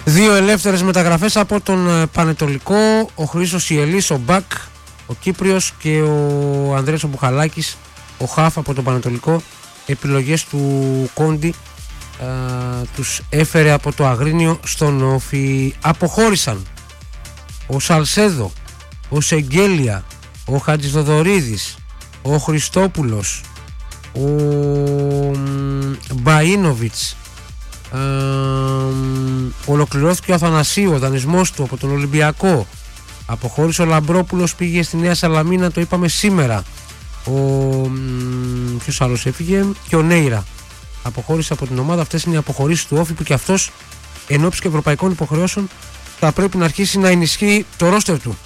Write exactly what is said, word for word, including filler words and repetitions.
Δύο ελεύθερες μεταγραφές από τον Πανετολικό. Ο Χρήστος Ιελής, ο Μπακ, ο Κύπριος, και ο Ανδρέας ο Μπουχαλάκης, ο Χαφ από τον Πανετολικό. Επιλογές του Κόντι, α, τους έφερε από το Αγρίνιο στον Όφη. Αποχώρησαν ο Σαλσέδο, ο Σεγγέλια, ο Χατζηδοδωρίδης, ο Χριστόπουλος, ο Μπαΐνοβιτς. Ε, ολοκληρώθηκε ο Αθανασίου, ο δανεισμός του από τον Ολυμπιακό. Αποχώρησε ο Λαμπρόπουλος, πήγε στη Νέα Σαλαμίνα, το είπαμε σήμερα. Ο, ποιος άλλος έφυγε? Και ο Νέιρα αποχώρησε από την ομάδα. Αυτές είναι οι αποχωρήσεις του Όφη, που και αυτός εν ώψη και ευρωπαϊκών υποχρεώσεων θα πρέπει να αρχίσει να ενισχύει το ρόστερ του.